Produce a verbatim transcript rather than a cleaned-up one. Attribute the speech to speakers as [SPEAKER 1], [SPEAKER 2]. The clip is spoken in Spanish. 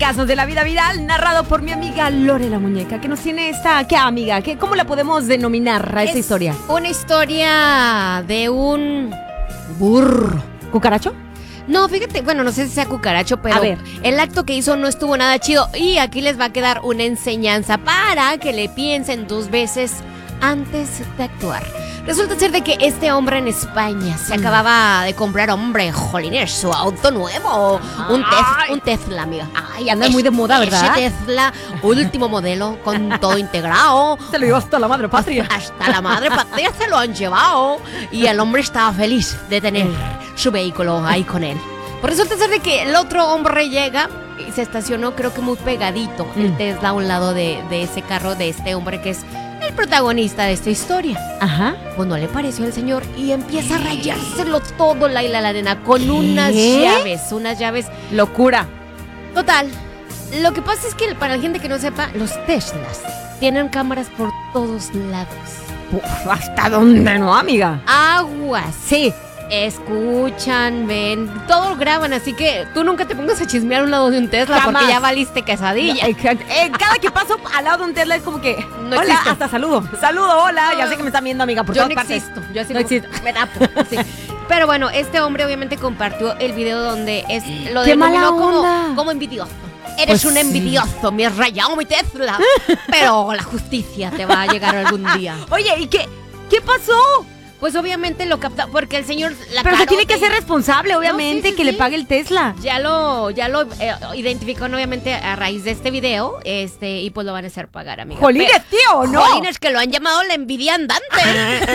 [SPEAKER 1] Casos de la vida viral, narrado por mi amiga Lore la Muñeca, que nos tiene esta... ¿Qué amiga? ¿Qué, ¿Cómo la podemos denominar a esta
[SPEAKER 2] Es
[SPEAKER 1] historia?
[SPEAKER 2] Una historia de un burro.
[SPEAKER 1] ¿Cucaracho?
[SPEAKER 2] No, fíjate, bueno, no sé si sea cucaracho, pero
[SPEAKER 1] A ver.
[SPEAKER 2] el acto que hizo no estuvo nada chido. Y aquí les va a quedar una enseñanza para que le piensen dos veces antes de actuar. Resulta ser de que este hombre en España se acababa de comprar, hombre, jolines, su auto nuevo. Un, tef, un Tesla, amiga.
[SPEAKER 1] Ay, anda muy de moda, ¿verdad?
[SPEAKER 2] Ese Tesla, último modelo, con todo integrado.
[SPEAKER 1] Se lo llevó hasta la madre patria.
[SPEAKER 2] Hasta la madre patria se lo han llevado. Y el hombre estaba feliz de tener su vehículo ahí con él. Pues resulta ser de que el otro hombre llega y se estacionó, creo que muy pegadito, el
[SPEAKER 1] Mm.
[SPEAKER 2] Tesla a un lado de, de ese carro de este hombre que es el protagonista de esta historia.
[SPEAKER 1] Ajá.
[SPEAKER 2] Pues no le pareció al señor y empieza a rayárselo todo la isla la nena con unas
[SPEAKER 1] ¿Qué?
[SPEAKER 2] llaves, unas llaves.
[SPEAKER 1] Locura.
[SPEAKER 2] Total, lo que pasa es que para la gente que no sepa, los Teslas tienen cámaras por todos lados.
[SPEAKER 1] Uf, ¿hasta dónde no, amiga?
[SPEAKER 2] Aguas.
[SPEAKER 1] Sí.
[SPEAKER 2] Escuchan, ven, todo lo graban, así que tú nunca te pongas a chismear a un lado de un Tesla
[SPEAKER 1] Jamás.
[SPEAKER 2] porque ya valiste quesadilla.
[SPEAKER 1] Eh, eh, cada que paso al lado de un Tesla es como que...
[SPEAKER 2] No
[SPEAKER 1] hola,
[SPEAKER 2] existo.
[SPEAKER 1] hasta saludo. Saludo, hola. Ya sé que me están viendo, amiga, por
[SPEAKER 2] Yo
[SPEAKER 1] todas
[SPEAKER 2] no
[SPEAKER 1] partes.
[SPEAKER 2] existo, yo así
[SPEAKER 1] No
[SPEAKER 2] como-
[SPEAKER 1] existo.
[SPEAKER 2] me tapo, sí. Pero bueno, este hombre obviamente compartió el video donde es lo
[SPEAKER 1] ¡Qué mala
[SPEAKER 2] denominó como,
[SPEAKER 1] onda!
[SPEAKER 2] como envidioso. Eres
[SPEAKER 1] Pues
[SPEAKER 2] un
[SPEAKER 1] sí.
[SPEAKER 2] envidioso, me has rayado mi Tesla. Pero la justicia te va a llegar algún día.
[SPEAKER 1] Oye, ¿y qué? ¿Qué pasó?
[SPEAKER 2] Pues obviamente lo capta, porque el señor la
[SPEAKER 1] Pero se tiene que
[SPEAKER 2] carota y-
[SPEAKER 1] hacer responsable, obviamente,
[SPEAKER 2] No, sí, sí,
[SPEAKER 1] que le
[SPEAKER 2] sí.
[SPEAKER 1] pague el Tesla.
[SPEAKER 2] Ya lo, ya lo eh, identificaron obviamente a raíz de este video, este, y pues lo van a hacer pagar, amiga.
[SPEAKER 1] Jolines, tío, ¿no?
[SPEAKER 2] Jolines, que lo han llamado la envidia andante.